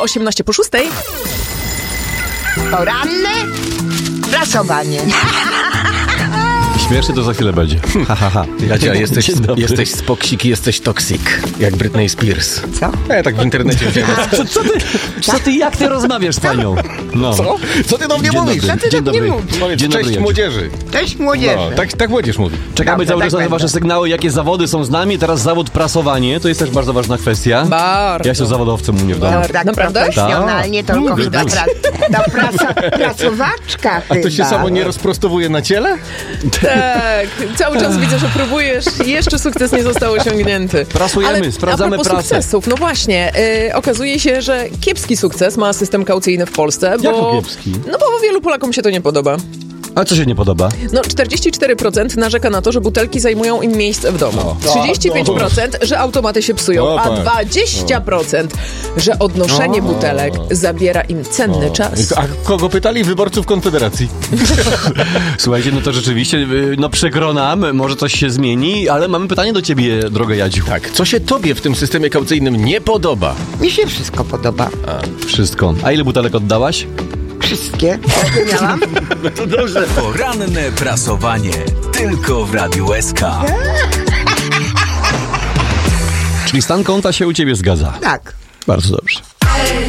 18:06. Poranne prasowanie. Śmiesznie to za chwilę będzie. Jadzia, jesteś Dzień dobry. spoksik i jesteś toksik, jak Britney Spears. Co? Ja tak w internecie widziałem. Co ty, jak ty rozmawiasz z panią? No. Co? Co ty do mnie Dzień mówisz? dobry. Co ty Dzień do mnie dobry. mówisz? Powiedz, Dzień dobry, cześć Jadziu. młodzieży. Cześć młodzieży. No, tak młodzież mówi. Czekamy Dobrze, cały tak czas na będę. wasze sygnały, jakie zawody są z nami. Teraz zawód prasowanie, to jest też bardzo ważna kwestia. Bardzo. Ja jestem zawodowcem u mnie w domu. Tak Naprawdę? profesjonalnie, to Mówię, chyba dobrze. prasowaczka A to się chyba. samo nie rozprostowuje na ciele? Tak, cały czas widzę, że próbujesz. Jeszcze sukces nie został osiągnięty. Prasujemy, Ale sprawdzamy a propos prasę. sukcesów, no właśnie, okazuje się, że kiepski sukces ma system kaucyjny w Polsce, bo... Jak to kiepski? No bo wielu Polakom się to nie podoba. A co się nie podoba? No 44% narzeka na to, że butelki zajmują im miejsce w domu. 35%, że automaty się psują, O, a tak. 20%, że odnoszenie butelek zabiera im cenny czas. A kogo pytali? Wyborców Konfederacji. Słuchajcie, no to rzeczywiście, no przykro nam, może coś się zmieni, ale mamy pytanie do ciebie, droga Jadziu. Tak, co się tobie w tym systemie kaucyjnym nie podoba? Mi się wszystko podoba. Wszystko. A ile butelek oddałaś? Wszystkie. Jakie miałam? Poranne prasowanie. Tylko w Radiu SK. Czyli stan konta się u ciebie zgadza. Tak. Bardzo dobrze.